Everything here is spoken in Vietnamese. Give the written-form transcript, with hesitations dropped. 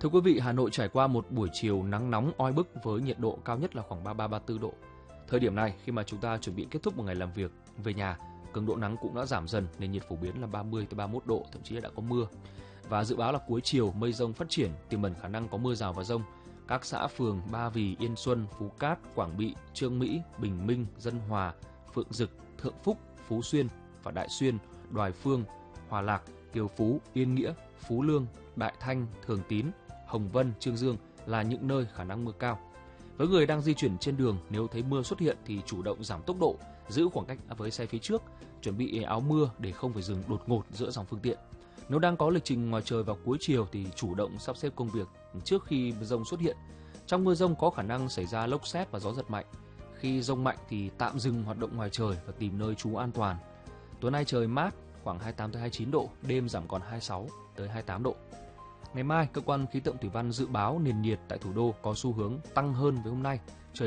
Thưa quý vị, Hà Nội trải qua một buổi chiều nắng nóng oi bức với nhiệt độ cao nhất là khoảng 33-34 độ. Thời điểm này, khi mà chúng ta chuẩn bị kết thúc một ngày làm việc về nhà, cường độ nắng cũng đã giảm dần nên nhiệt phổ biến là 30-31 độ, thậm chí là đã có mưa. Và dự báo là cuối chiều mây rông phát triển, tiềm ẩn khả năng có mưa rào và dông. Các xã phường Ba Vì, Yên Xuân, Phú Cát, Quảng Bị, Chương Mỹ, Bình Minh, Dân Hòa, Phượng Dực, Thượng Phúc, Phú Xuyên và Đại Xuyên, Đoài Phương, Hòa Lạc, Kiều Phú, Yên Nghĩa, Phú Lương, Đại Thanh, Thường Tín, Hồng Vân, Chương Dương là những nơi khả năng mưa cao. Với người đang di chuyển trên đường, nếu thấy mưa xuất hiện thì chủ động giảm tốc độ, giữ khoảng cách với xe phía trước, chuẩn bị áo mưa để không phải dừng đột ngột giữa dòng phương tiện. Nếu đang có lịch trình ngoài trời vào cuối chiều thì chủ động sắp xếp công việc trước khi mưa dông xuất hiện. Trong mưa dông có khả năng xảy ra lốc sét và gió giật mạnh. Khi dông mạnh thì tạm dừng hoạt động ngoài trời và tìm nơi trú an toàn. Tối nay trời mát, khoảng 28-29 độ, đêm giảm còn 26-28 độ. Ngày mai, cơ quan khí tượng thủy văn dự báo nền nhiệt tại thủ đô có xu hướng tăng hơn với hôm nay.